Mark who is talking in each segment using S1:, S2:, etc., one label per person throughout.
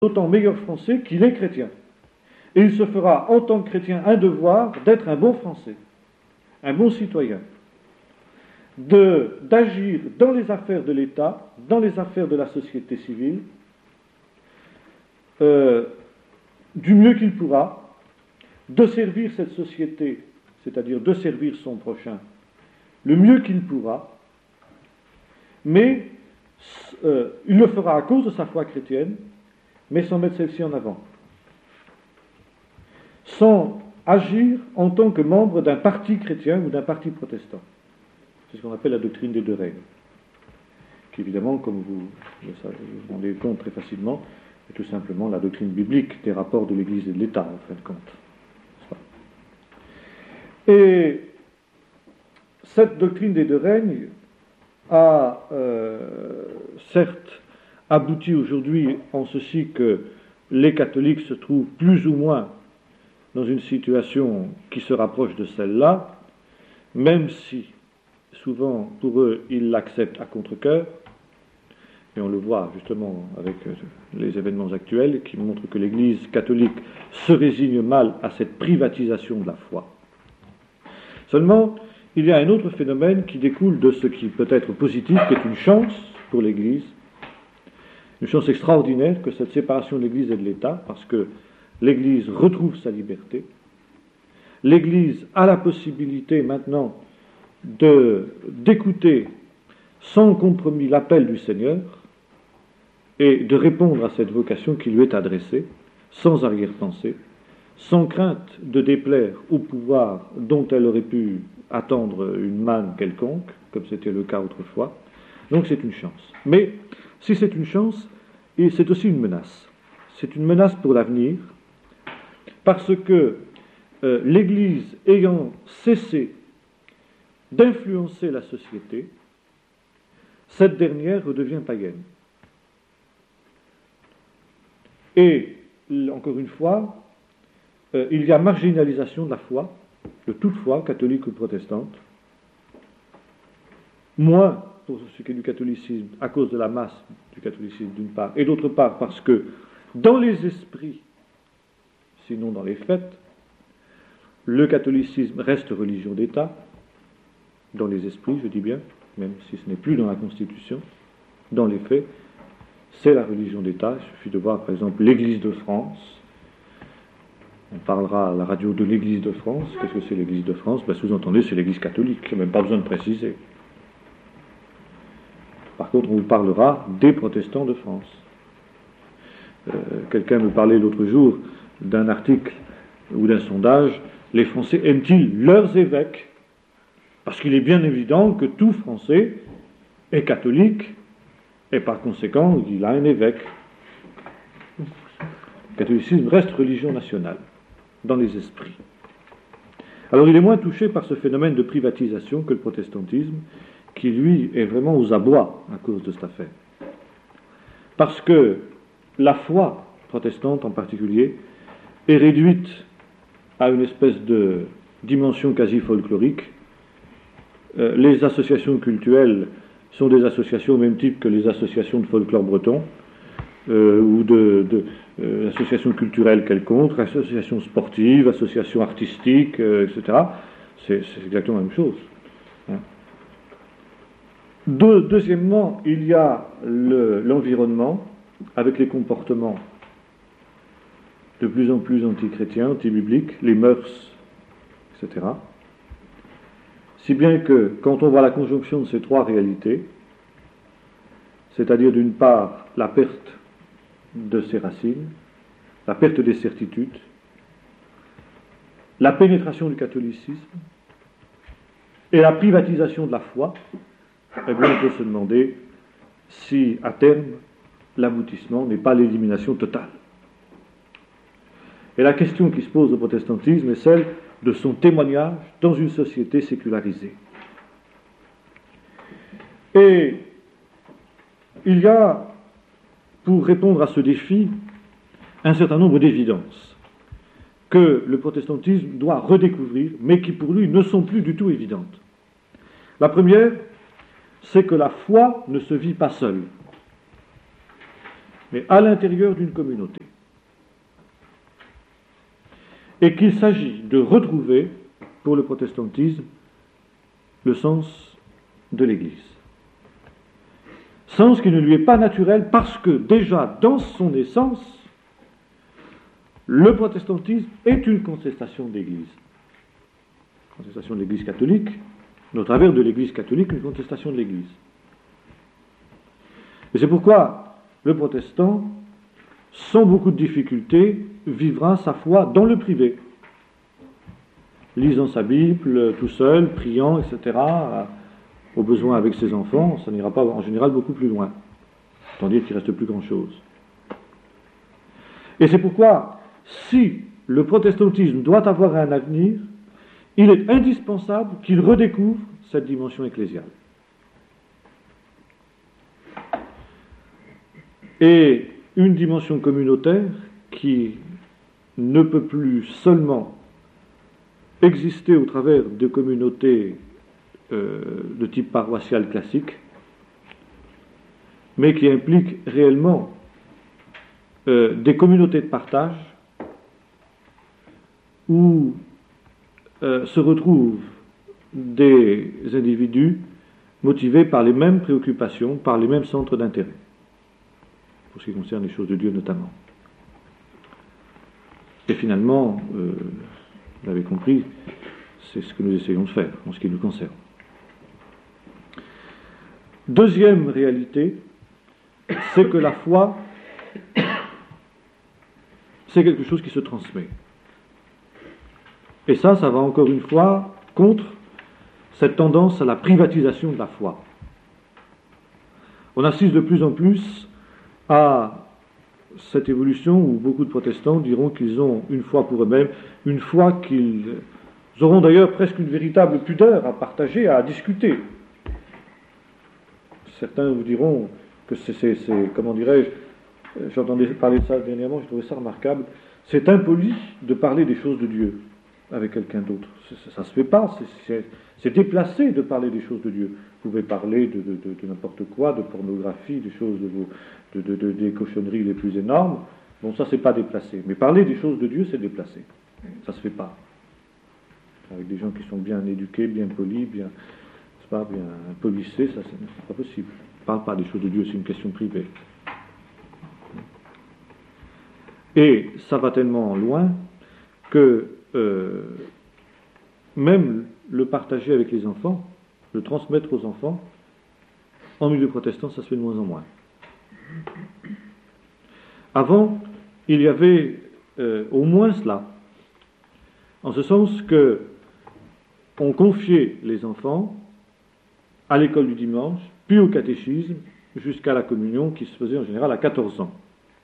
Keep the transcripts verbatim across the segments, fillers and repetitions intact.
S1: d'autant meilleur Français qu'il est chrétien. Et il se fera, en tant que chrétien, un devoir d'être un bon Français, un bon citoyen, de, d'agir dans les affaires de l'État, dans les affaires de la société civile, euh, du mieux qu'il pourra, de servir cette société, c'est-à-dire de servir son prochain, le mieux qu'il pourra, mais euh, il le fera à cause de sa foi chrétienne, mais sans mettre celle-ci en avant. Sans agir en tant que membre d'un parti chrétien ou d'un parti protestant. C'est ce qu'on appelle la doctrine des deux règles, qui évidemment, comme vous le savez, vous vous rendez compte très facilement, est tout simplement la doctrine biblique des rapports de l'Église et de l'État, en fin de compte. Et cette doctrine des deux règnes a euh, certes abouti aujourd'hui en ceci que les catholiques se trouvent plus ou moins dans une situation qui se rapproche de celle-là, même si souvent pour eux ils l'acceptent à contre-cœur, et on le voit justement avec les événements actuels qui montrent que l'Église catholique se résigne mal à cette privatisation de la foi. Seulement, il y a un autre phénomène qui découle de ce qui peut être positif, qui est une chance pour l'Église, une chance extraordinaire que cette séparation de l'Église et de l'État, parce que l'Église retrouve sa liberté. L'Église a la possibilité maintenant de, d'écouter sans compromis l'appel du Seigneur et de répondre à cette vocation qui lui est adressée, sans arrière-pensée, sans crainte de déplaire au pouvoir dont elle aurait pu attendre une manne quelconque, comme c'était le cas autrefois. Donc c'est une chance. Mais si c'est une chance, c'est aussi une menace. C'est une menace pour l'avenir, parce que euh, l'Église ayant cessé d'influencer la société, cette dernière redevient païenne. Et, encore une fois, euh, il y a marginalisation de la foi, de toute foi, catholique ou protestante, moins pour ce qui est du catholicisme, à cause de la masse du catholicisme d'une part, et d'autre part parce que dans les esprits, sinon dans les faits, le catholicisme reste religion d'État, dans les esprits, je dis bien, même si ce n'est plus dans la Constitution, dans les faits, c'est la religion d'État. Il suffit de voir par exemple l'Église de France. On parlera à la radio de l'Église de France. Qu'est-ce que c'est l'Église de France? Ben, sous-entendu, c'est l'Église catholique, il n'y a même pas besoin de préciser. Par contre, on vous parlera des protestants de France. Euh, quelqu'un me parlait l'autre jour d'un article ou d'un sondage, les Français aiment-ils leurs évêques? Parce qu'il est bien évident que tout Français est catholique et par conséquent il a un évêque. Le catholicisme reste religion nationale dans les esprits. Alors il est moins touché par ce phénomène de privatisation que le protestantisme, qui lui est vraiment aux abois à cause de cette affaire. Parce que la foi protestante en particulier est réduite à une espèce de dimension quasi folklorique. Euh, les associations cultuelles sont des associations au même type que les associations de folklore breton, euh, ou de, de euh, associations culturelles quelconques, associations sportives, associations artistiques, euh, et cetera. C'est, c'est exactement la même chose. Hein. De, deuxièmement, il y a le, l'environnement, avec les comportements de plus en plus anti-chrétiens, anti-bibliques, les mœurs, et cetera. Si bien que, quand on voit la conjonction de ces trois réalités, c'est-à-dire d'une part la perte de ses racines, la perte des certitudes, la pénétration du catholicisme et la privatisation de la foi, eh bien on peut se demander si, à terme, l'aboutissement n'est pas l'élimination totale. Et la question qui se pose au protestantisme est celle de son témoignage dans une société sécularisée. Et il y a, pour répondre à ce défi, un certain nombre d'évidences que le protestantisme doit redécouvrir, mais qui pour lui ne sont plus du tout évidentes. La première, c'est que la foi ne se vit pas seule. mais à l'intérieur d'une communauté. Et qu'il s'agit de retrouver, pour le protestantisme, le sens de l'Église. Sens qui ne lui est pas naturel parce que déjà dans son essence, le protestantisme est une contestation de l'Église. Contestation de l'Église catholique, mais au travers de l'Église catholique, une contestation de l'Église. Et c'est pourquoi le protestant, sans beaucoup de difficultés, vivra sa foi dans le privé, lisant sa Bible tout seul, priant, et cetera, au besoin avec ses enfants. Ça n'ira pas en général beaucoup plus loin, tandis qu'il ne reste plus grand-chose. Et c'est pourquoi, si le protestantisme doit avoir un avenir, il est indispensable qu'il redécouvre cette dimension ecclésiale. Et une dimension communautaire qui ne peut plus seulement exister au travers de communautés euh, de type paroissial classique, mais qui implique réellement euh, des communautés de partage où euh, se retrouvent des individus motivés par les mêmes préoccupations, par les mêmes centres d'intérêt, pour ce qui concerne les choses de Dieu notamment. Et finalement, euh, vous l'avez compris, c'est ce que nous essayons de faire en ce qui nous concerne. Deuxième réalité, c'est que la foi, c'est quelque chose qui se transmet. Et ça, ça va encore une fois contre cette tendance à la privatisation de la foi. On assiste de plus en plus à cette évolution où beaucoup de protestants diront qu'ils ont une foi pour eux-mêmes, une foi qu'ils auront d'ailleurs presque une véritable pudeur à partager, à discuter. Certains vous diront que c'est, c'est, c'est comment dirais-je, j'entendais parler de ça dernièrement, je trouvais ça remarquable, c'est impoli de parler des choses de Dieu avec quelqu'un d'autre. Ça ne se fait pas, c'est, c'est, c'est déplacé de parler des choses de Dieu. Vous pouvez parler de, de, de, de n'importe quoi, de pornographie, des choses de vos, de, de, de, des cochonneries les plus énormes. Bon, ça, c'est pas déplacé. Mais parler des choses de Dieu, c'est déplacé. Ça se fait pas. Avec des gens qui sont bien éduqués, bien polis, bien, c'est pas, bien polissés, ça, c'est, c'est pas possible. On ne parle pas des choses de Dieu, c'est une question privée. Et ça va tellement loin que euh, même le partager avec les enfants, le transmettre aux enfants, en milieu protestant, ça se fait de moins en moins. Avant, il y avait euh, au moins cela, en ce sens que on confiait les enfants à l'école du dimanche, puis au catéchisme, jusqu'à la communion qui se faisait en général à quatorze ans.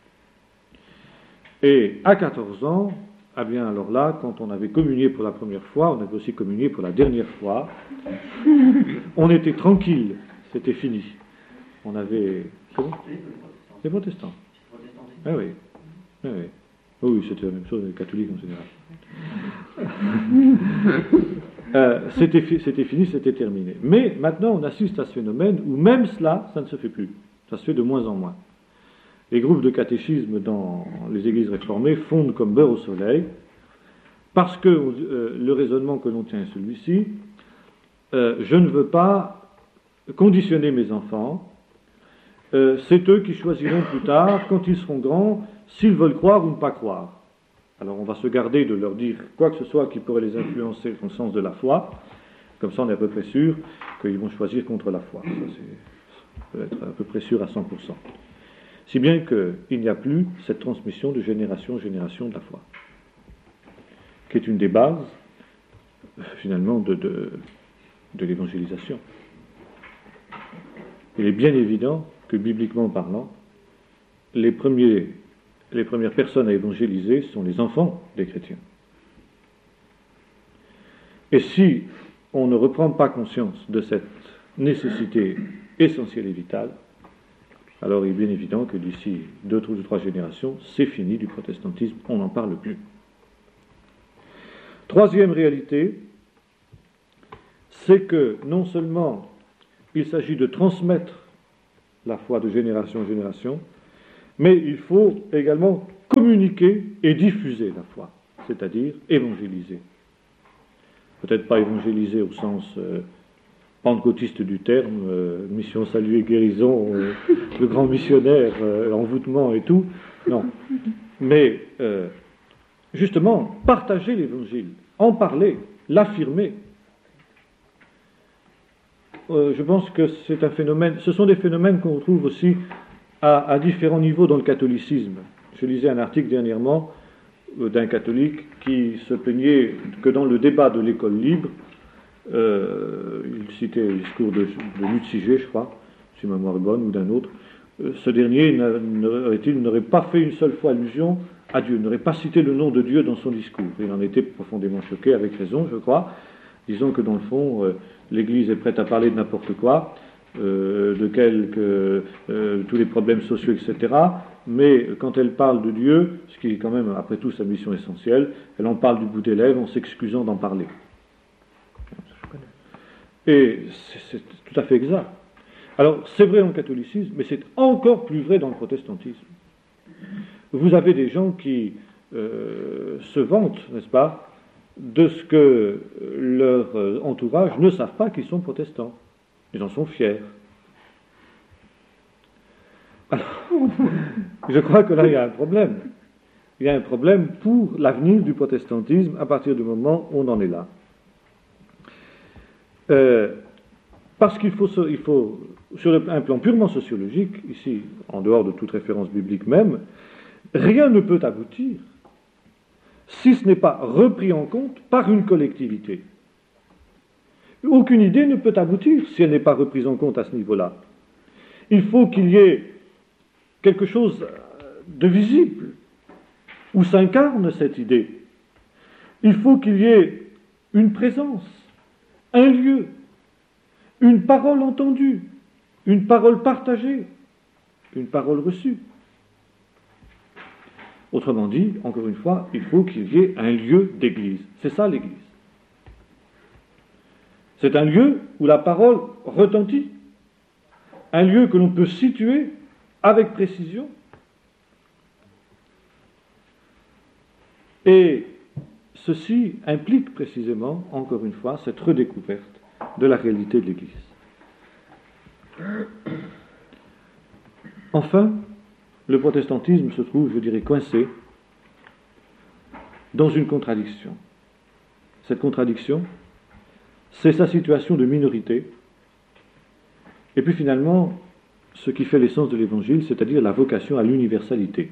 S1: Et à quatorze ans, ah bien alors là, quand on avait communié pour la première fois, on avait aussi communié pour la dernière fois, on était tranquille, c'était fini. On avait... C'est bon ? Les protestants. Ah oui. Ah oui. Oh oui, c'était la même chose, les catholiques en général. euh, c'était, fi- c'était fini, c'était terminé. Mais maintenant, on assiste à ce phénomène où même cela, ça ne se fait plus. Ça se fait de moins en moins. Les groupes de catéchisme dans les églises réformées fondent comme beurre au soleil, parce que euh, le raisonnement que l'on tient est celui-ci, euh, je ne veux pas conditionner mes enfants, euh, c'est eux qui choisiront plus tard, quand ils seront grands, s'ils veulent croire ou ne pas croire. Alors on va se garder de leur dire quoi que ce soit qui pourrait les influencer dans le sens de la foi, comme ça on est à peu près sûr qu'ils vont choisir contre la foi. Ça, c'est, ça peut être à peu près sûr à cent pour cent. Si bien qu'il n'y a plus cette transmission de génération en génération de la foi, qui est une des bases, finalement, de, de, de l'évangélisation. Il est bien évident que, bibliquement parlant, les, premiers, les premières personnes à évangéliser sont les enfants des chrétiens. Et si on ne reprend pas conscience de cette nécessité essentielle et vitale, alors il est bien évident que d'ici deux ou trois générations, c'est fini du protestantisme, on n'en parle plus. Troisième réalité, c'est que non seulement il s'agit de transmettre la foi de génération en génération, mais il faut également communiquer et diffuser la foi, c'est-à-dire évangéliser. Peut-être pas évangéliser au sens euh, pentecôtiste du terme, euh, mission, salut et guérison, euh, le grand missionnaire, euh, envoûtement et tout, non. Mais euh, justement, partager l'évangile, en parler, l'affirmer. Euh, je pense que c'est un phénomène, ce sont des phénomènes qu'on retrouve aussi à, à différents niveaux dans le catholicisme. Je lisais un article dernièrement euh, d'un catholique qui se plaignait que dans le débat de l'école libre, euh, il citait le discours de, de Lutzigé, je crois, si ma mémoire est bonne, ou d'un autre, euh, ce dernier n'aurait-il n'aurait pas fait une seule fois allusion à Dieu, n'aurait pas cité le nom de Dieu dans son discours. Il en était profondément choqué, avec raison, je crois, disons que dans le fond, euh, l'Église est prête à parler de n'importe quoi, euh, de quelques, euh, tous les problèmes sociaux, et cetera. Mais quand elle parle de Dieu, ce qui est quand même, après tout, sa mission essentielle, elle en parle du bout des lèvres en s'excusant d'en parler. Et c'est, c'est tout à fait exact. Alors, c'est vrai dans le catholicisme, mais c'est encore plus vrai dans le protestantisme. Vous avez des gens qui euh, se vantent, n'est-ce pas, de ce que leur entourage ne savent pas qu'ils sont protestants. Ils en sont fiers. Alors, je crois que là, il y a un problème. Il y a un problème pour l'avenir du protestantisme à partir du moment où on en est là. Euh, parce qu'il faut, il faut, sur un plan purement sociologique, ici, en dehors de toute référence biblique même, rien ne peut aboutir si ce n'est pas repris en compte par une collectivité. Aucune idée ne peut aboutir si elle n'est pas reprise en compte à ce niveau-là. Il faut qu'il y ait quelque chose de visible où s'incarne cette idée. Il faut qu'il y ait une présence, un lieu, une parole entendue, une parole partagée, une parole reçue. Autrement dit, encore une fois, il faut qu'il y ait un lieu d'église. C'est ça l'église. C'est un lieu où la parole retentit, un lieu que l'on peut situer avec précision. Et ceci implique précisément, encore une fois, cette redécouverte de la réalité de l'Église. Enfin, le protestantisme se trouve, je dirais, coincé dans une contradiction. Cette contradiction, c'est sa situation de minorité, et puis finalement, ce qui fait l'essence de l'Évangile, c'est-à-dire la vocation à l'universalité.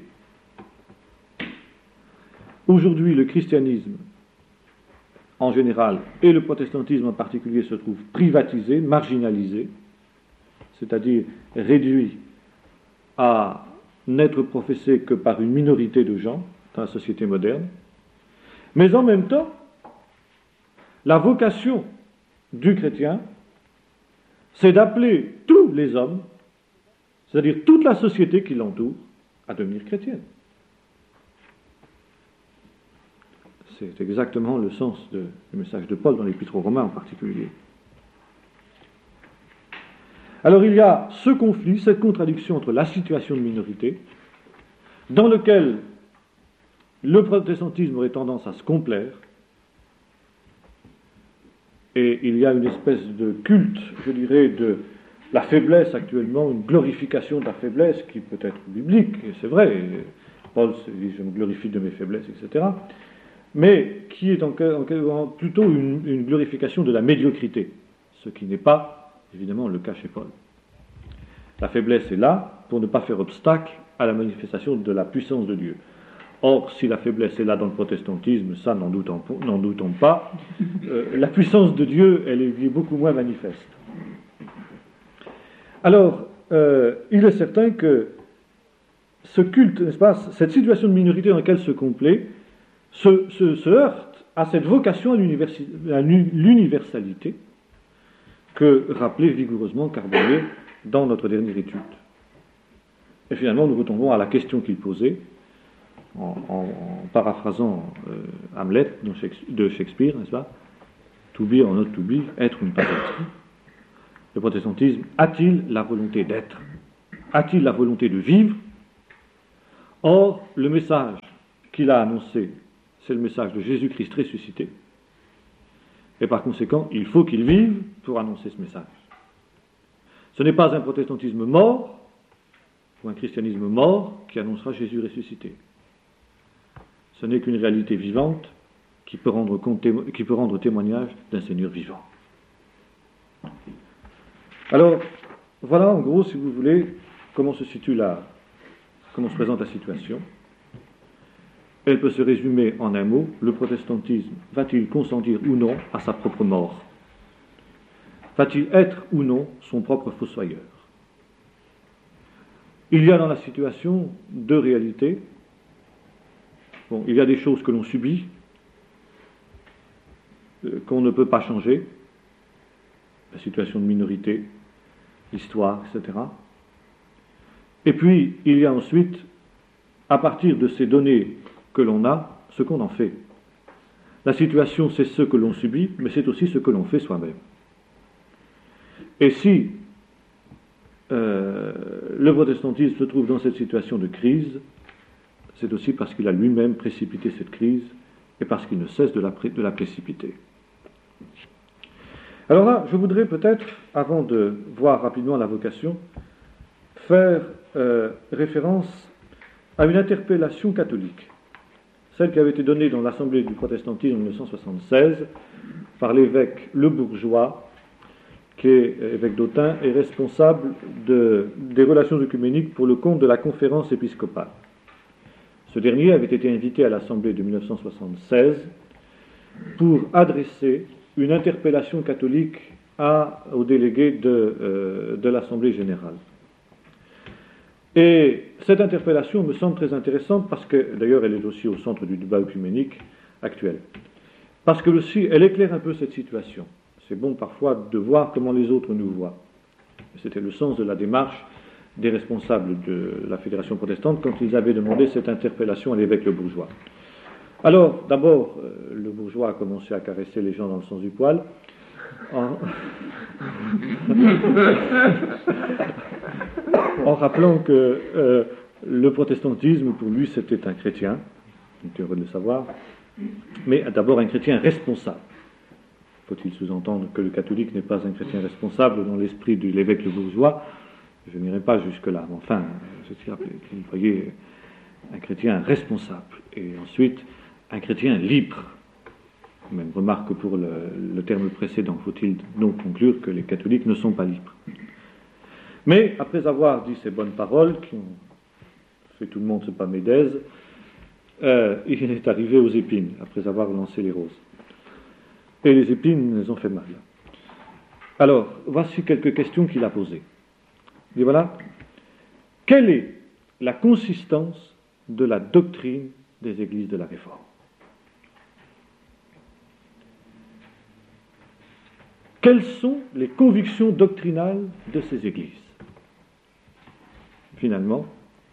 S1: Aujourd'hui, le christianisme, en général, et le protestantisme en particulier, se trouvent privatisés, marginalisés, c'est-à-dire réduits à n'être professés que par une minorité de gens dans la société moderne. Mais en même temps, la vocation du chrétien, c'est d'appeler tous les hommes, c'est-à-dire toute la société qui l'entoure, à devenir chrétienne. C'est exactement le sens de, du message de Paul dans l'Épître aux Romains en particulier. Alors il y a ce conflit, cette contradiction entre la situation de minorité, dans lequel le protestantisme aurait tendance à se complaire, et il y a une espèce de culte, je dirais, de la faiblesse actuellement, une glorification de la faiblesse qui peut être biblique, et c'est vrai, Paul se dit « je me glorifie de mes faiblesses », et cetera, mais qui est en, en, plutôt une, une glorification de la médiocrité, ce qui n'est pas, évidemment, le cas chez Paul. La faiblesse est là pour ne pas faire obstacle à la manifestation de la puissance de Dieu. Or, si la faiblesse est là dans le protestantisme, ça, n'en doutons, n'en doutons pas, euh, la puissance de Dieu, elle est beaucoup moins manifeste. Alors, euh, il est certain que ce culte, n'est-ce pas, cette situation de minorité dans laquelle se complaît, Se, se, se heurte à cette vocation à, à l'universalité que rappelait vigoureusement Carbonnier dans notre dernière étude. Et finalement, nous retombons à la question qu'il posait, en, en, en paraphrasant euh, Hamlet de Shakespeare, n'est-ce pas? To be or not to be, être ou ne pas être. Le protestantisme a-t-il la volonté d'être? A-t-il la volonté de vivre? Or, le message qu'il a annoncé, c'est le message de Jésus-Christ ressuscité. Et par conséquent, il faut qu'il vive pour annoncer ce message. Ce n'est pas un protestantisme mort, ou un christianisme mort, qui annoncera Jésus ressuscité. Ce n'est qu'une réalité vivante qui peut rendre, compte, qui peut rendre témoignage d'un Seigneur vivant. Alors, voilà en gros, si vous voulez, comment se situe la, comment se présente la situation. Elle peut se résumer en un mot: le protestantisme va-t-il consentir ou non à sa propre mort? Va-t-il être ou non son propre fossoyeur? Il y a dans la situation deux réalités. Bon, il y a des choses que l'on subit, euh, qu'on ne peut pas changer, la situation de minorité, l'histoire, et cetera. Et puis, il y a ensuite, à partir de ces données que l'on a, ce qu'on en fait. La situation, c'est ce que l'on subit, mais c'est aussi ce que l'on fait soi-même. Et si euh, le protestantisme se trouve dans cette situation de crise, c'est aussi parce qu'il a lui-même précipité cette crise et parce qu'il ne cesse de la, pré- de la précipiter. Alors là, je voudrais peut-être, avant de voir rapidement la vocation, faire euh, référence à une interpellation catholique, celle qui avait été donnée dans l'Assemblée du protestantisme en mille neuf cent soixante-seize par l'évêque Le Bourgeois, qui est évêque d'Autun et responsable de, des relations œcuméniques pour le compte de la conférence épiscopale. Ce dernier avait été invité à l'Assemblée de mille neuf cent soixante-seize pour adresser une interpellation catholique à, aux délégués de, euh, de l'Assemblée générale. Et cette interpellation me semble très intéressante parce que, d'ailleurs, elle est aussi au centre du débat œcuménique actuel, parce que aussi, elle éclaire un peu cette situation. C'est bon parfois de voir comment les autres nous voient. C'était le sens de la démarche des responsables de la Fédération protestante quand ils avaient demandé cette interpellation à l'évêque Le Bourgeois. Alors, d'abord, euh, Le Bourgeois a commencé à caresser les gens dans le sens du poil, en, en rappelant que euh, le protestantisme, pour lui, c'était un chrétien, il était heureux de le savoir, mais d'abord un chrétien responsable. Faut-il sous-entendre que le catholique n'est pas un chrétien responsable dans l'esprit de l'évêque Le Bourgeois? Je n'irai pas jusque-là, mais enfin, c'est-à-dire qu'il voyait un chrétien responsable, et ensuite un chrétien libre. Même remarque pour le, le terme précédent, faut-il donc conclure que les catholiques ne sont pas libres. Mais après avoir dit ces bonnes paroles, qui ont fait tout le monde se pâmer d'aise, euh, il est arrivé aux épines, après avoir lancé les roses. Et les épines les ont fait mal. Alors, voici quelques questions qu'il a posées. Et voilà, quelle est la consistance de la doctrine des églises de la Réforme? Quelles sont les convictions doctrinales de ces églises? Finalement,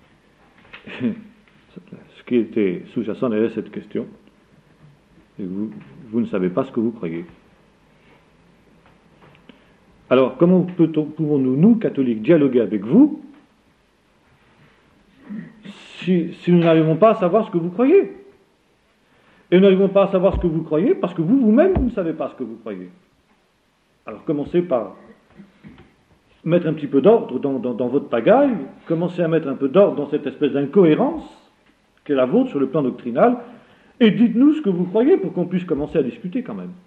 S1: ce qui était sous-jacent derrière cette question, et vous, vous ne savez pas ce que vous croyez. Alors, comment peut-on, pouvons-nous, nous, catholiques, dialoguer avec vous si, si nous n'arrivons pas à savoir ce que vous croyez? Et nous n'arrivons pas à savoir ce que vous croyez parce que vous, vous-même, vous ne savez pas ce que vous croyez. Alors, commencez par mettre un petit peu d'ordre dans, dans, dans votre pagaille, commencez à mettre un peu d'ordre dans cette espèce d'incohérence qui est la vôtre sur le plan doctrinal, et dites-nous ce que vous croyez pour qu'on puisse commencer à discuter quand même.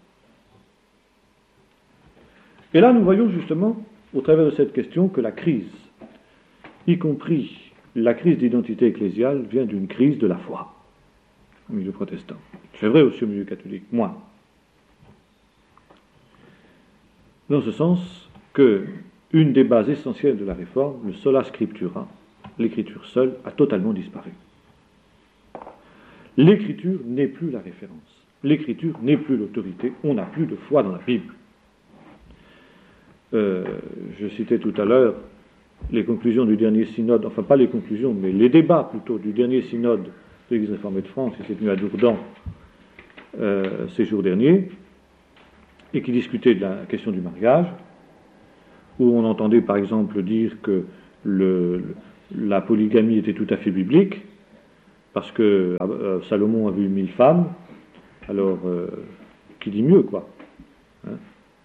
S1: Et là, nous voyons justement, au travers de cette question, que la crise, y compris la crise d'identité ecclésiale, vient d'une crise de la foi au milieu protestant. C'est vrai aussi au milieu catholique, moins. Dans ce sens que une des bases essentielles de la Réforme, le sola scriptura, l'écriture seule, a totalement disparu. L'écriture n'est plus la référence. L'écriture n'est plus l'autorité. On n'a plus de foi dans la Bible. Euh, je citais tout à l'heure les conclusions du dernier synode, enfin pas les conclusions, mais les débats plutôt du dernier synode de l'Église réformée de France, qui s'est tenu à Dourdan euh, ces jours derniers, et qui discutait de la question du mariage, où on entendait par exemple dire que le, la polygamie était tout à fait biblique, parce que euh, Salomon a vu mille femmes, alors euh, qui dit mieux, quoi, hein,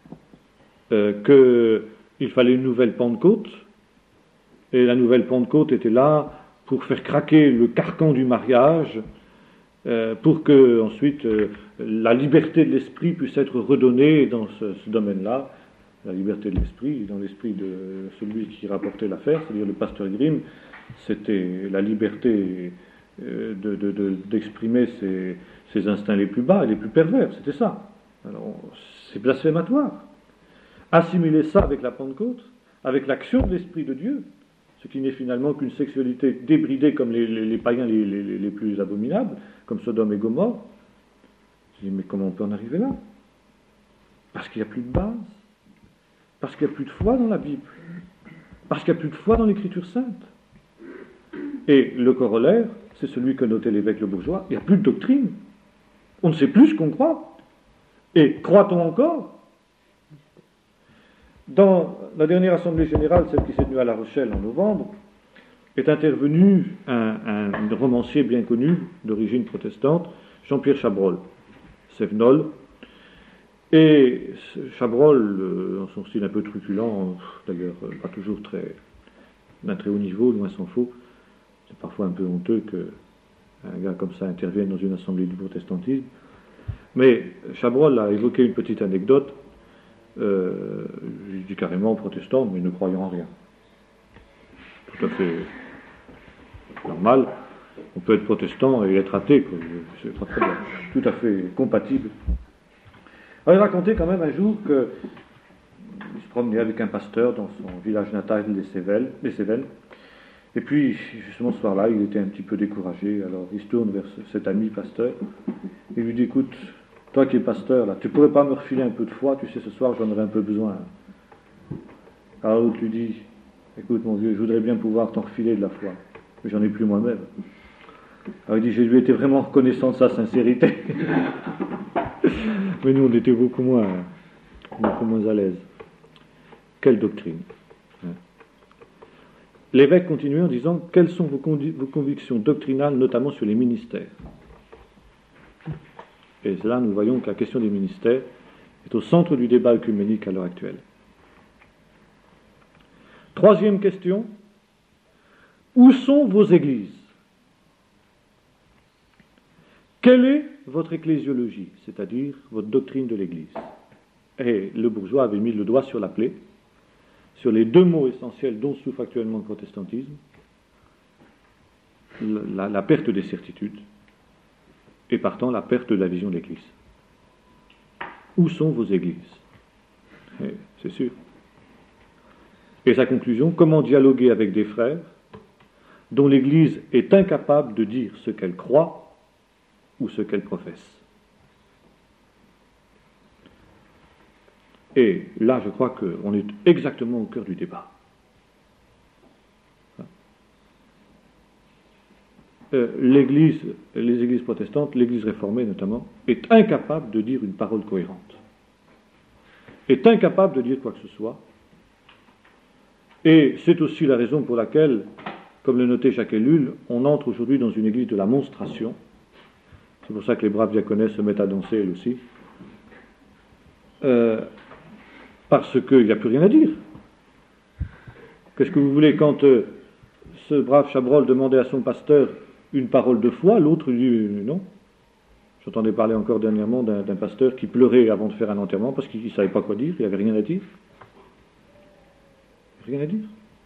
S1: euh, qu'il fallait une nouvelle Pentecôte, et la nouvelle Pentecôte était là pour faire craquer le carcan du mariage, euh, pour que ensuite euh, la liberté de l'esprit puisse être redonnée dans ce, ce domaine-là. La liberté de l'esprit, dans l'esprit de celui qui rapportait l'affaire, c'est-à-dire le pasteur Grimm, c'était la liberté euh, de, de, de, d'exprimer ses, ses instincts les plus bas et les plus pervers, c'était ça. Alors, c'est blasphématoire. Assimiler ça avec la Pentecôte, avec l'action de l'Esprit de Dieu, ce qui n'est finalement qu'une sexualité débridée comme les, les, les païens les, les, les plus abominables, comme Sodome et Gomorrhe. Je dis, mais comment on peut en arriver là? Parce qu'il n'y a plus de base, parce qu'il n'y a plus de foi dans la Bible, parce qu'il n'y a plus de foi dans l'Écriture sainte. Et le corollaire, c'est celui que notait l'évêque Le Bourgeois, il n'y a plus de doctrine. On ne sait plus ce qu'on croit. Et croit-on encore? Dans la dernière Assemblée générale, celle qui s'est tenue à La Rochelle en novembre, est intervenu un, un romancier bien connu, d'origine protestante, Jean-Pierre Chabrol, Sévenol. Et Chabrol, euh, dans son style un peu truculent, d'ailleurs euh, pas toujours très, d'un très haut niveau, loin s'en faut, c'est parfois un peu honteux qu'un gars comme ça intervienne dans une assemblée du protestantisme. Mais Chabrol a évoqué une petite anecdote. Euh, je dis carrément protestant, mais ne croyant en rien. Tout à fait normal. On peut être protestant et être athée, quoi. C'est pas très bien. Tout à fait compatible. Alors il racontait quand même un jour qu'il se promenait avec un pasteur dans son village natal, les Cévennes, les Cévennes. Et puis, justement, ce soir-là, il était un petit peu découragé. Alors il se tourne vers cet ami pasteur et lui dit, écoute, toi qui es pasteur, là, tu pourrais pas me refiler un peu de foi, tu sais, ce soir, j'en aurais un peu besoin. Alors l'autre lui dit, écoute mon vieux, je voudrais bien pouvoir t'en refiler de la foi, mais j'en ai plus moi-même. Alors il dit, j'ai lui été vraiment reconnaissant de sa sincérité. Mais nous, on était beaucoup moins, beaucoup moins à l'aise. Quelle doctrine. L'évêque continuait en disant, quelles sont vos, condu- vos convictions doctrinales, notamment sur les ministères? Et là, nous voyons que la question des ministères est au centre du débat œcuménique à l'heure actuelle. Troisième question, où sont vos églises? Quelle est votre ecclésiologie, c'est-à-dire votre doctrine de l'Église? Et le Bourgeois avait mis le doigt sur la plaie, sur les deux mots essentiels dont souffre actuellement le protestantisme, la, la perte des certitudes, et partant la perte de la vision de l'Église. Où sont vos églises? Et c'est sûr. Et sa conclusion, comment dialoguer avec des frères dont l'Église est incapable de dire ce qu'elle croit ou ce qu'elle professe? Et là, je crois qu'on est exactement au cœur du débat. Euh, l'Église, les églises protestantes, l'Église réformée notamment, est incapable de dire une parole cohérente, est incapable de dire quoi que ce soit, et c'est aussi la raison pour laquelle, comme le notait Jacques Ellul, on entre aujourd'hui dans une église de la monstration. C'est pour ça que les braves diaconesses se mettent à danser elles aussi, euh, parce qu'il n'y a plus rien à dire. Qu'est-ce que vous voulez quand euh, ce brave Chabrol demandait à son pasteur une parole de foi, l'autre lui dit non. J'entendais parler encore dernièrement d'un, d'un pasteur qui pleurait avant de faire un enterrement parce qu'il ne savait pas quoi dire, il n'avait rien à dire. Rien à dire.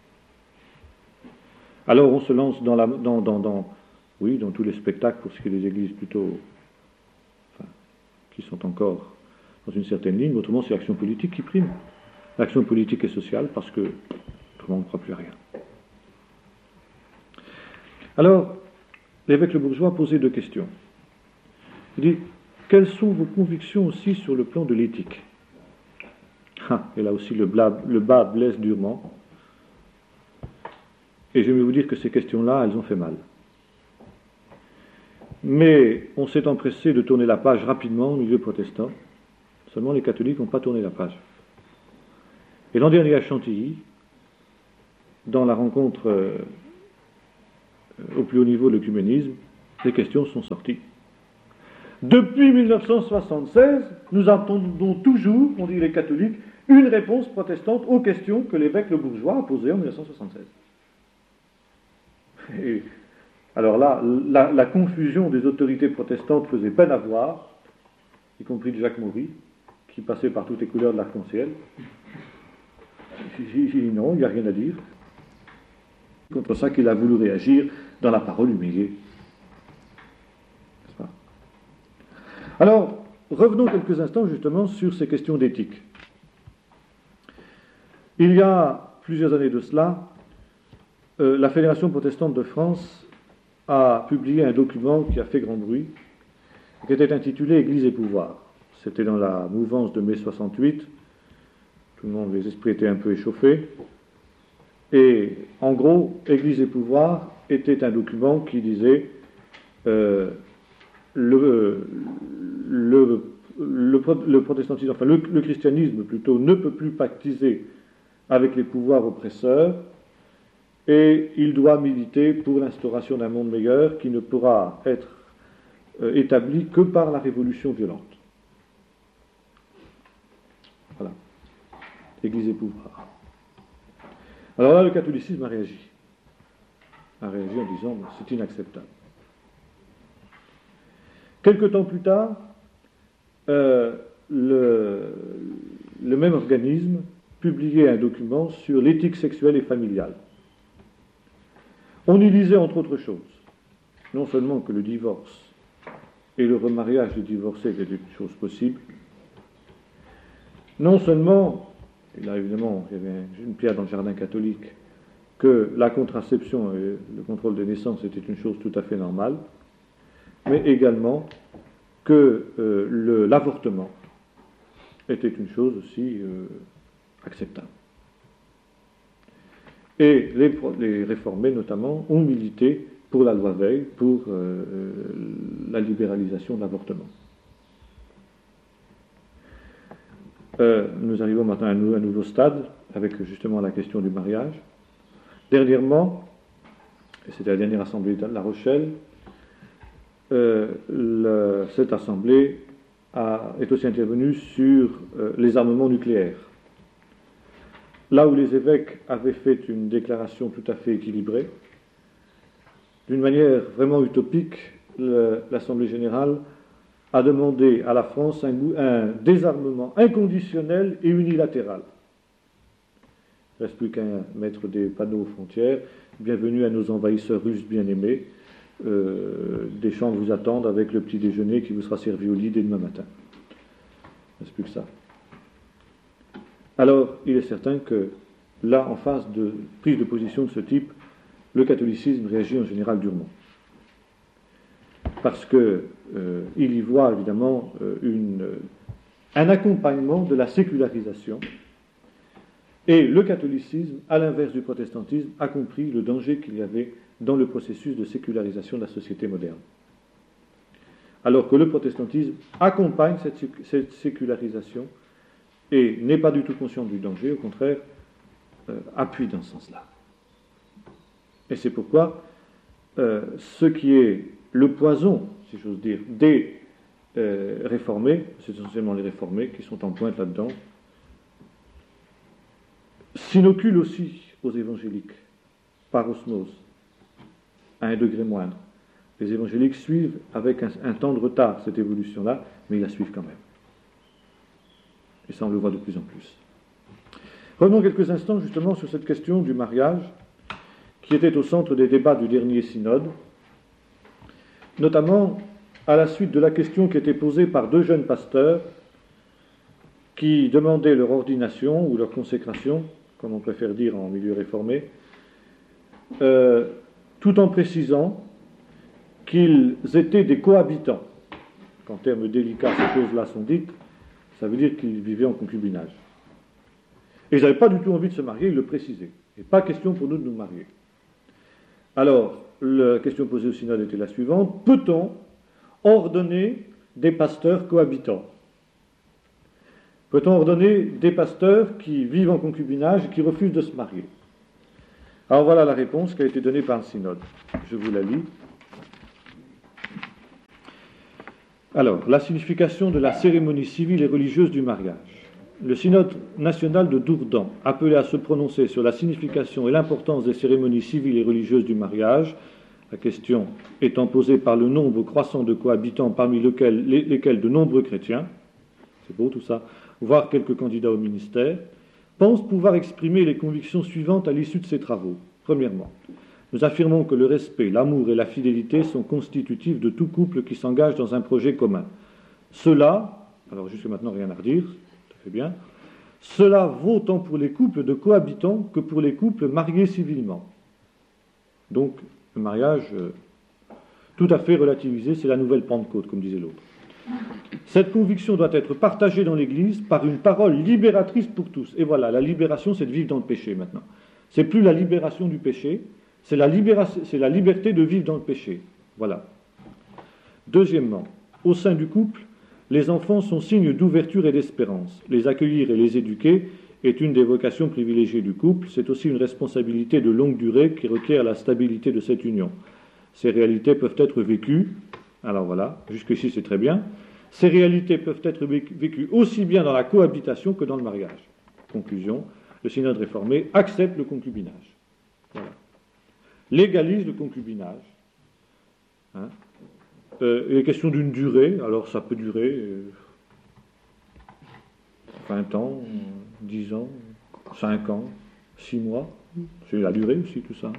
S1: Alors on se lance dans, la, dans, dans, dans, oui, dans tous les spectacles pour ce qui est des églises plutôt, enfin, qui sont encore dans une certaine ligne. Autrement, c'est l'action politique qui prime. L'action politique et sociale parce que autrement on ne croit plus à rien. Alors, l'évêque Le Bourgeois posait deux questions. Il dit, quelles sont vos convictions aussi sur le plan de l'éthique? Ah, et là aussi le, bla, le bas blesse durement. Et je vais vous dire que ces questions-là, elles ont fait mal. Mais on s'est empressé de tourner la page rapidement au milieu protestant. Seulement les catholiques n'ont pas tourné la page. Et l'an dernier à Chantilly, dans la rencontre euh, au plus haut niveau de l'œcuménisme, ces questions sont sorties. Depuis mille neuf cent soixante-seize, nous attendons toujours, on dit les catholiques, une réponse protestante aux questions que l'évêque Le Bourgeois a posées en mille neuf cent soixante-seize. Et alors là, la, la confusion des autorités protestantes faisait peine à voir, y compris de Jacques Maury, qui passait par toutes les couleurs de l'arc-en-ciel. J'ai dit non, il n'y a rien à dire. C'est contre ça qu'il a voulu réagir dans la parole humiliée. N'est-ce pas ? Alors, revenons quelques instants justement sur ces questions d'éthique. Il y a plusieurs années de cela, euh, la Fédération protestante de France a publié un document qui a fait grand bruit, qui était intitulé « Église et pouvoir ». C'était dans la mouvance de mai soixante-huit. Tout le monde, les esprits étaient un peu échauffés. Et en gros, Église et pouvoir était un document qui disait euh, le, le, le, le protestantisme, enfin le, le christianisme plutôt, ne peut plus pactiser avec les pouvoirs oppresseurs et il doit militer pour l'instauration d'un monde meilleur qui ne pourra être euh, établi que par la révolution violente. Voilà. Église et pouvoir. Alors là, le catholicisme a réagi. A réagi en disant « c'est inacceptable ». Quelque temps plus tard, euh, le, le même organisme publiait un document sur l'éthique sexuelle et familiale. On y lisait entre autres choses, non seulement que le divorce et le remariage des divorcés étaient une chose possible, non seulement, et là évidemment il y avait une pierre dans le jardin catholique, que la contraception et le contrôle des naissances était une chose tout à fait normale, mais également que euh, le, l'avortement était une chose aussi euh, acceptable. Et les, les réformés notamment ont milité pour la loi Veil, pour euh, la libéralisation de l'avortement. Euh, nous arrivons maintenant à un, un nouveau stade, avec justement la question du mariage. Dernièrement, et c'était la dernière assemblée de La Rochelle, euh, le, cette assemblée a, est aussi intervenue sur euh, les armements nucléaires. Là où les évêques avaient fait une déclaration tout à fait équilibrée, d'une manière vraiment utopique, le, l'Assemblée générale a demandé à la France un, un désarmement inconditionnel et unilatéral. Il ne reste plus qu'à mettre des panneaux aux frontières. Bienvenue à nos envahisseurs russes bien-aimés. Euh, des champs vous attendent avec le petit déjeuner qui vous sera servi au lit dès demain matin. Il ne reste plus que ça. Alors, il est certain que là, en face de prise de position de ce type, le catholicisme réagit en général durement. Parce qu'il euh, y voit évidemment euh, une, un accompagnement de la sécularisation. Et le catholicisme, à l'inverse du protestantisme, a compris le danger qu'il y avait dans le processus de sécularisation de la société moderne. Alors que le protestantisme accompagne cette, cette sécularisation et n'est pas du tout conscient du danger, au contraire, euh, appuie dans ce sens-là. Et c'est pourquoi euh, ce qui est le poison, si j'ose dire, des euh, réformés, c'est essentiellement les réformés qui sont en pointe là-dedans, s'inocule aussi aux évangéliques, par osmose, à un degré moindre. Les évangéliques suivent avec un, un temps de retard cette évolution-là, mais ils la suivent quand même. Et ça, on le voit de plus en plus. Revenons quelques instants justement sur cette question du mariage, qui était au centre des débats du dernier synode, notamment à la suite de la question qui était posée par deux jeunes pasteurs qui demandaient leur ordination ou leur consécration, comme on préfère dire en milieu réformé, euh, tout en précisant qu'ils étaient des cohabitants. En termes délicats, ces choses-là sont dites, ça veut dire qu'ils vivaient en concubinage. Et ils n'avaient pas du tout envie de se marier, ils le précisaient. Et pas question pour nous de nous marier. Alors, la question posée au synode était la suivante: peut-on ordonner des pasteurs cohabitants? Peut-on ordonner des pasteurs qui vivent en concubinage et qui refusent de se marier? Alors voilà la réponse qui a été donnée par le synode. Je vous la lis. Alors, la signification de la cérémonie civile et religieuse du mariage. Le synode national de Dourdan, appelé à se prononcer sur la signification et l'importance des cérémonies civiles et religieuses du mariage, la question étant posée par le nombre croissant de cohabitants parmi lesquels, lesquels de nombreux chrétiens, c'est beau tout ça, voire quelques candidats au ministère, pense pouvoir exprimer les convictions suivantes à l'issue de ces travaux. Premièrement, nous affirmons que le respect, l'amour et la fidélité sont constitutifs de tout couple qui s'engage dans un projet commun. Cela, alors jusqu'à maintenant rien à redire, tout fait bien, cela vaut tant pour les couples de cohabitants que pour les couples mariés civilement. Donc, le mariage, euh, tout à fait relativisé, c'est la nouvelle Pentecôte, comme disait l'autre. Cette conviction doit être partagée dans l'Église par une parole libératrice pour tous. Et voilà, la libération, c'est de vivre dans le péché maintenant. C'est plus la libération du péché, c'est la, libération, c'est la liberté de vivre dans le péché. Voilà. Deuxièmement, au sein du couple, les enfants sont signes d'ouverture et d'espérance. Les accueillir et les éduquer est une des vocations privilégiées du couple. C'est aussi une responsabilité de longue durée qui requiert la stabilité de cette union. Ces réalités peuvent être vécues, alors voilà, jusqu'ici c'est très bien, ces réalités peuvent être vécues aussi bien dans la cohabitation que dans le mariage. Conclusion, le synode réformé accepte le concubinage. Voilà. Légalise le concubinage. Hein. Euh, il est question d'une durée, alors ça peut durer euh, vingt ans, dix ans, cinq ans, six mois, c'est la durée aussi tout ça.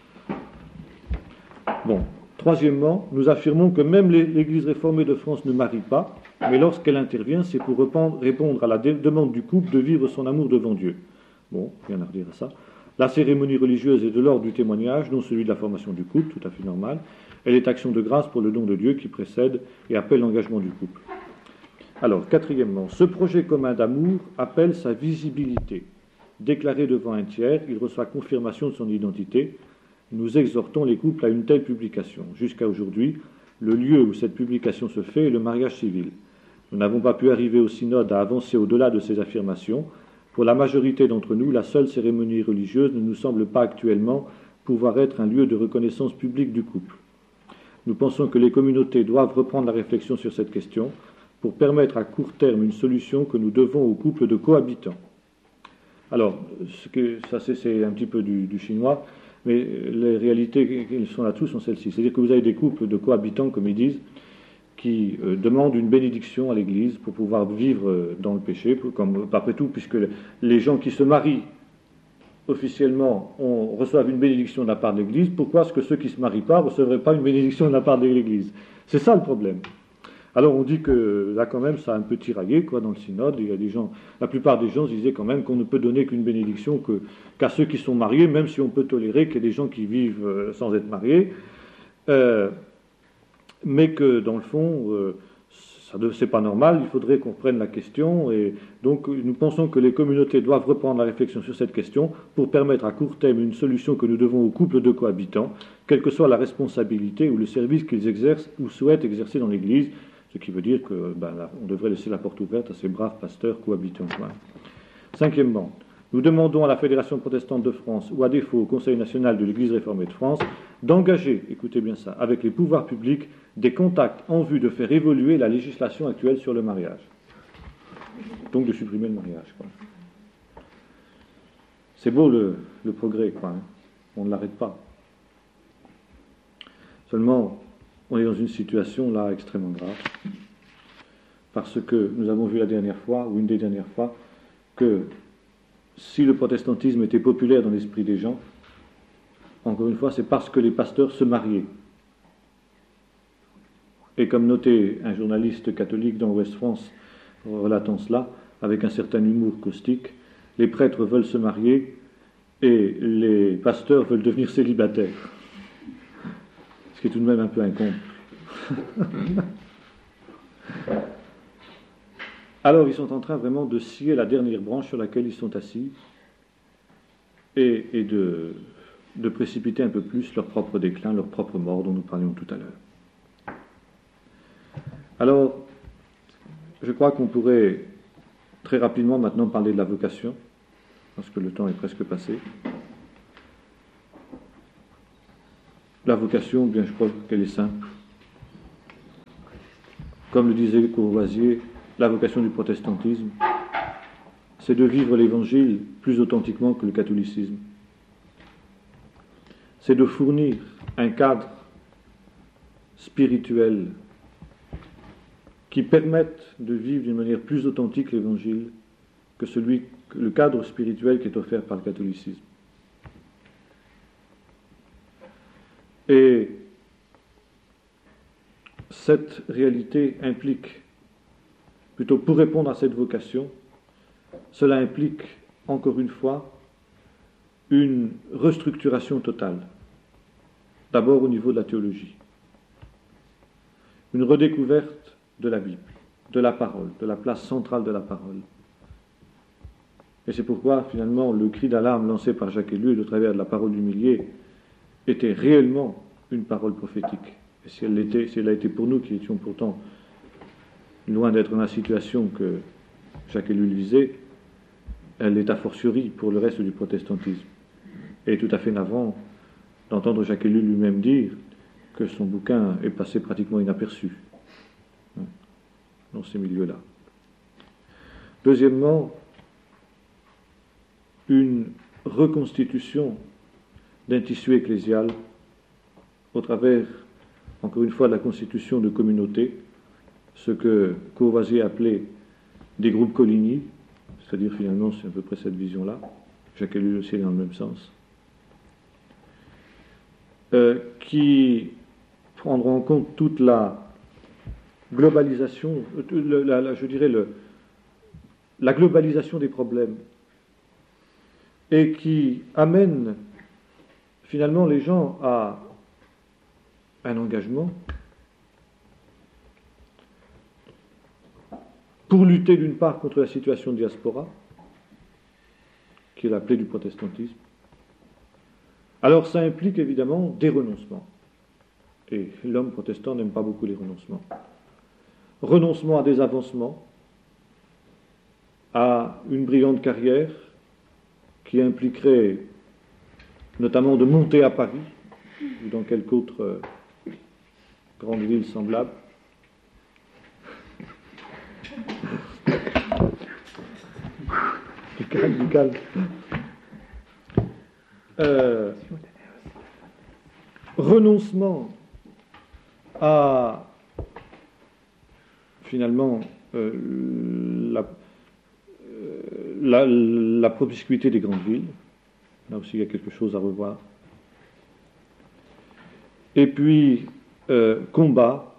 S1: Bon, troisièmement, nous affirmons que même l'Église réformée de France ne marie pas, mais lorsqu'elle intervient, c'est pour répondre à la demande du couple de vivre son amour devant Dieu. Bon, rien à redire à ça. La cérémonie religieuse est de l'ordre du témoignage, non celui de la formation du couple, tout à fait normal. Elle est action de grâce pour le don de Dieu qui précède et appelle l'engagement du couple. Alors, quatrièmement, ce projet commun d'amour appelle sa visibilité. Déclaré devant un tiers, il reçoit confirmation de son identité. Nous exhortons les couples à une telle publication. Jusqu'à aujourd'hui, le lieu où cette publication se fait est le mariage civil. Nous n'avons pas pu arriver au synode à avancer au-delà de ces affirmations. Pour la majorité d'entre nous, la seule cérémonie religieuse ne nous semble pas actuellement pouvoir être un lieu de reconnaissance publique du couple. Nous pensons que les communautés doivent reprendre la réflexion sur cette question pour permettre à court terme une solution que nous devons aux couples de cohabitants. Alors, ce que, ça c'est, c'est un petit peu du, du chinois, mais les réalités qui sont là-dessous sont celles-ci. C'est-à-dire que vous avez des couples de cohabitants, comme ils disent, qui euh, demandent une bénédiction à l'Église pour pouvoir vivre euh, dans le péché, pour, comme après tout, puisque les gens qui se marient officiellement on, reçoivent une bénédiction de la part de l'Église, pourquoi est-ce que ceux qui ne se marient pas ne recevraient pas une bénédiction de la part de l'Église? C'est ça le problème. Alors on dit que là quand même ça a un peu tiraillé quoi, dans le synode, il y a des gens, la plupart des gens disaient quand même qu'on ne peut donner qu'une bénédiction que, qu'à ceux qui sont mariés, même si on peut tolérer qu'il y ait des gens qui vivent euh, sans être mariés, euh, mais que dans le fond, euh, ça ne, c'est pas normal, il faudrait qu'on reprenne la question, et donc nous pensons que les communautés doivent reprendre la réflexion sur cette question pour permettre à court terme une solution que nous devons aux couples de cohabitants, quelle que soit la responsabilité ou le service qu'ils exercent ou souhaitent exercer dans l'Église, ce qui veut dire que ben, là, on devrait laisser la porte ouverte à ces braves pasteurs cohabitants. Voilà. Cinquièmement, nous demandons à la Fédération protestante de France, ou à défaut au Conseil national de l'Église réformée de France, d'engager, écoutez bien ça, avec les pouvoirs publics, des contacts en vue de faire évoluer la législation actuelle sur le mariage. Donc de supprimer le mariage. Quoi. C'est beau le, le progrès, quoi. Hein. On ne l'arrête pas. Seulement, on est dans une situation là extrêmement grave, parce que nous avons vu la dernière fois, ou une des dernières fois, que si le protestantisme était populaire dans l'esprit des gens, encore une fois, c'est parce que les pasteurs se mariaient. Et comme notait un journaliste catholique dans Ouest France, relatant cela, avec un certain humour caustique, les prêtres veulent se marier et les pasteurs veulent devenir célibataires. Ce qui est tout de même un peu incombe. Alors ils sont en train vraiment de scier la dernière branche sur laquelle ils sont assis et, et de, de précipiter un peu plus leur propre déclin, leur propre mort dont nous parlions tout à l'heure. Alors, je crois qu'on pourrait très rapidement maintenant parler de la vocation, parce que le temps est presque passé. La vocation, bien je crois qu'elle est simple. comme le disait Courvoisier, la vocation du protestantisme, c'est de vivre l'Évangile plus authentiquement que le catholicisme. C'est de fournir un cadre spirituel qui permette de vivre d'une manière plus authentique l'Évangile que celui, que le cadre spirituel qui est offert par le catholicisme. Et cette réalité implique, plutôt pour répondre à cette vocation, cela implique, encore une fois, une restructuration totale. D'abord au niveau de la théologie. Une redécouverte de la Bible, de la parole, de la place centrale de la parole. Et c'est pourquoi, finalement, le cri d'alarme lancé par Jacques Ellul au travers de la parole du millier était réellement une parole prophétique. Et si elle l'était, si elle a été pour nous, qui étions pourtant loin d'être dans la situation que Jacques Ellul visait, elle est a fortiori pour le reste du protestantisme. Et tout à fait navrant d'entendre Jacques Ellul lui-même dire que son bouquin est passé pratiquement inaperçu dans ces milieux-là. Deuxièmement, une reconstitution d'un tissu ecclésial au travers, encore une fois, de la constitution de communautés, ce que Courvoisier appelait des groupes Coligny, c'est-à-dire finalement c'est à peu près cette vision-là, Jacques Ellul aussi est dans le même sens, euh, qui prendront en compte toute la globalisation, le, la, la, je dirais le, la globalisation des problèmes, et qui amène finalement les gens à un engagement pour lutter d'une part contre la situation de diaspora, qui est la plaie du protestantisme. Alors ça implique évidemment des renoncements. Et l'homme protestant n'aime pas beaucoup les renoncements. Renoncement à des avancements, à une brillante carrière qui impliquerait notamment de monter à Paris ou dans quelque autre euh, grande ville semblable. Du calme, du calme. Euh, renoncement à finalement euh, la, euh, la, la promiscuité des grandes villes. Là aussi il y a quelque chose à revoir. Et puis euh, combat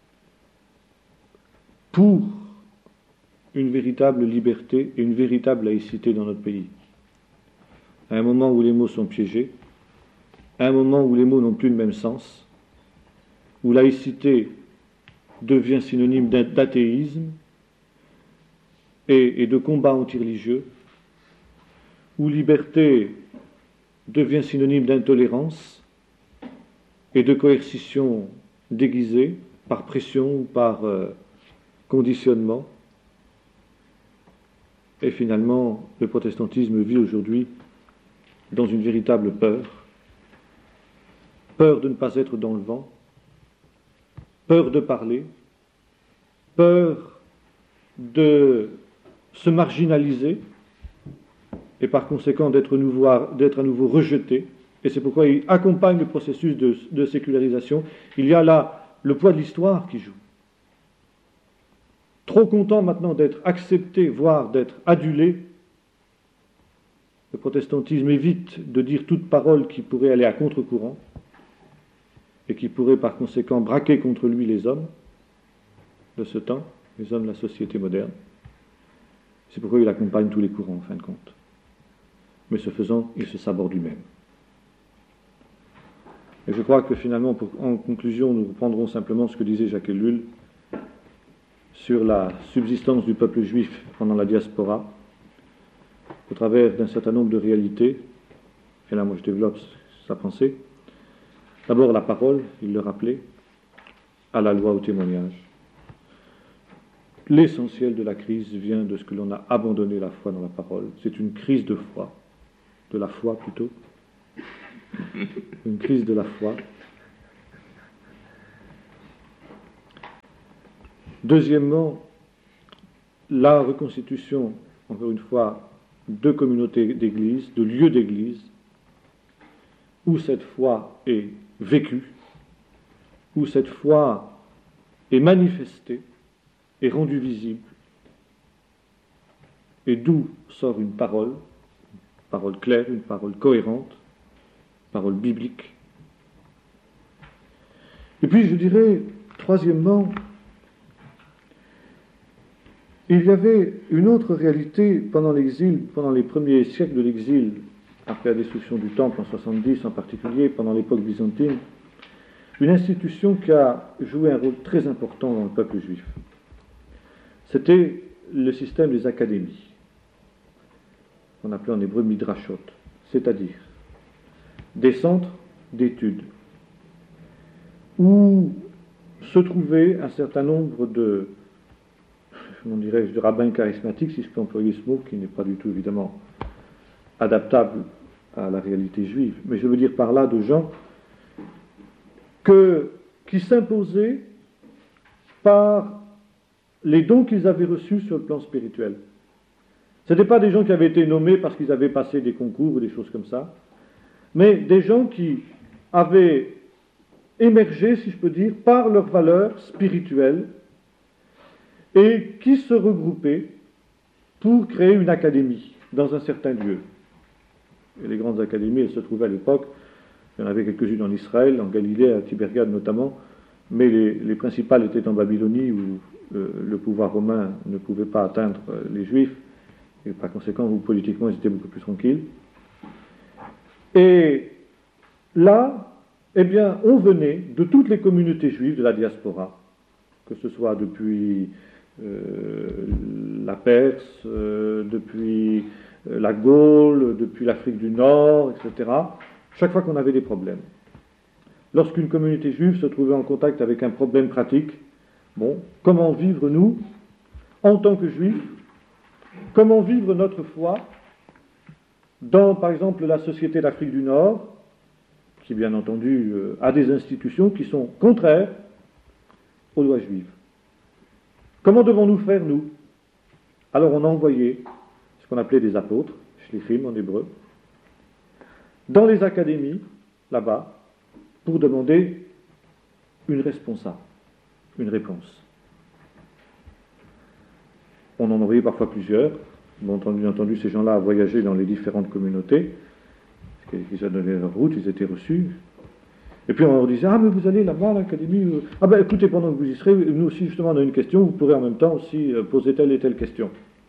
S1: pour une véritable liberté et une véritable laïcité dans notre pays. À un moment où les mots sont piégés, à un moment où les mots n'ont plus le même sens, où laïcité devient synonyme d'athéisme et, et de combat anti-religieux, où liberté devient synonyme d'intolérance et de coercition déguisée par pression ou par euh, conditionnement. Et finalement, le protestantisme vit aujourd'hui dans une véritable peur, peur de ne pas être dans le vent, peur de parler, peur de se marginaliser et par conséquent d'être, nouveau, d'être à nouveau rejeté. Et c'est pourquoi il accompagne le processus de, de sécularisation. Il y a là le poids de l'histoire qui joue. Trop content maintenant d'être accepté, voire d'être adulé, le protestantisme évite de dire toute parole qui pourrait aller à contre-courant et qui pourrait par conséquent braquer contre lui les hommes de ce temps, les hommes de la société moderne. C'est pourquoi il accompagne tous les courants en fin de compte. Mais ce faisant, il se saborde lui-même. Et je crois que finalement, pour, en conclusion, nous reprendrons simplement ce que disait Jacques Ellul sur la subsistance du peuple juif pendant la diaspora, au travers d'un certain nombre de réalités. Et là, moi, je développe sa pensée. D'abord, la parole, il le rappelait, à la loi, au témoignage. L'essentiel de la crise vient de ce que l'on a abandonné la foi dans la parole. C'est une crise de foi, de la foi plutôt. Une crise de la foi. Deuxièmement, la reconstitution, encore une fois, de communautés d'église, de lieux d'église, où cette foi est vécue, où cette foi est manifestée, est rendue visible, et d'où sort une parole, une parole claire, une parole cohérente, une parole biblique. Et puis je dirais, troisièmement, il y avait une autre réalité pendant l'exil, pendant les premiers siècles de l'exil, après la destruction du Temple en soixante-dix en particulier, pendant l'époque byzantine, une institution qui a joué un rôle très important dans le peuple juif. C'était le système des académies, qu'on appelait en hébreu midrashot, c'est-à-dire des centres d'études où se trouvaient un certain nombre de, comment dirais-je, de rabbins charismatiques, si je peux employer ce mot, qui n'est pas du tout évidemment adaptable à la réalité juive, mais je veux dire par là de gens que, qui s'imposaient par les dons qu'ils avaient reçus sur le plan spirituel. Ce n'étaient pas des gens qui avaient été nommés parce qu'ils avaient passé des concours ou des choses comme ça, mais des gens qui avaient émergé, si je peux dire, par leurs valeurs spirituelles et qui se regroupaient pour créer une académie dans un certain lieu. Et les grandes académies, elles se trouvaient à l'époque, il y en avait quelques-unes en Israël, en Galilée, à Tibériade notamment, mais les, les principales étaient en Babylonie où euh, le pouvoir romain ne pouvait pas atteindre euh, les Juifs, et par conséquent, où politiquement, ils étaient beaucoup plus tranquilles. Et là, eh bien, on venait de toutes les communautés juives de la diaspora, que ce soit depuis euh, la Perse, euh, depuis euh, la Gaule, depuis l'Afrique du Nord, et cetera, chaque fois qu'on avait des problèmes. Lorsqu'une communauté juive se trouvait en contact avec un problème pratique, bon, comment vivre nous, en tant que juifs, comment vivre notre foi dans, par exemple, la société d'Afrique du Nord, qui, bien entendu, euh, a des institutions qui sont contraires aux lois juives. Comment devons-nous faire, nous? Alors on a envoyé ce qu'on appelait des apôtres, shlichim en hébreu, dans les académies, là-bas, pour demander une responsa, une réponse. On en envoyait parfois plusieurs. Bon, bien entendu, ces gens-là voyageaient dans les différentes communautés. Ils avaient donné leur route, ils étaient reçus. Et puis on leur disait, ah mais vous allez là-bas à l'académie, ah ben écoutez, pendant que vous y serez, nous aussi justement on a une question, vous pourrez en même temps aussi poser telle et telle question.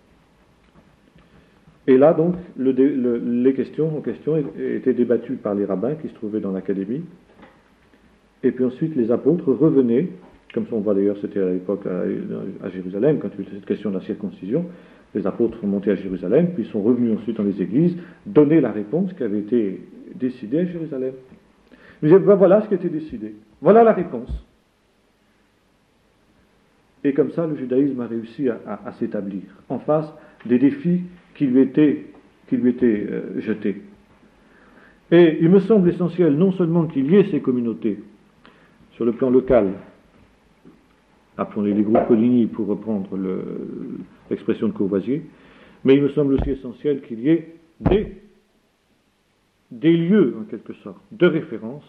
S1: Et là donc, le, le, les questions en question étaient débattues par les rabbins qui se trouvaient dans l'académie. Et puis ensuite les apôtres revenaient, comme on voit d'ailleurs, c'était à l'époque à, à Jérusalem, quand il y a eu cette question de la circoncision, les apôtres sont montés à Jérusalem, puis sont revenus ensuite dans les églises, donner la réponse qui avait été décidée à Jérusalem. Ils disaient, ben voilà ce qui a été décidé, voilà la réponse. Et comme ça, le judaïsme a réussi à, à, à s'établir, en face des défis qui lui étaient, qui lui étaient euh, jetés. Et il me semble essentiel, non seulement qu'il y ait ces communautés, sur le plan local, appelons-les les groupes Coligny pour reprendre le, l'expression de Courvoisier, mais il me semble aussi essentiel qu'il y ait des, des lieux, en quelque sorte, de référence,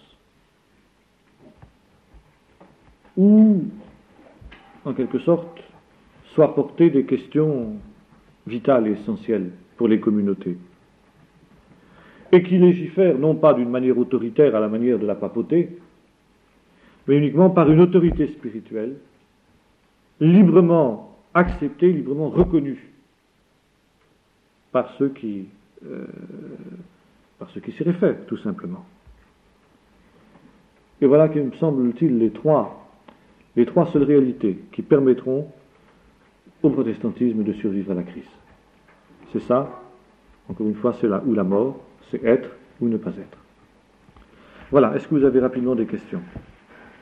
S1: où, en quelque sorte, soient portées des questions vitales et essentielles pour les communautés, et qui légifèrent non pas d'une manière autoritaire à la manière de la papauté, mais uniquement par une autorité spirituelle, librement acceptée, librement reconnue par ceux qui, euh, par ceux qui s'y réfèrent, tout simplement. Et voilà qui me semble-t-il les trois, les trois seules réalités qui permettront au protestantisme de survivre à la crise. C'est ça, encore une fois, c'est là où la mort, c'est être ou ne pas être. Voilà, est-ce que vous avez rapidement des questions ?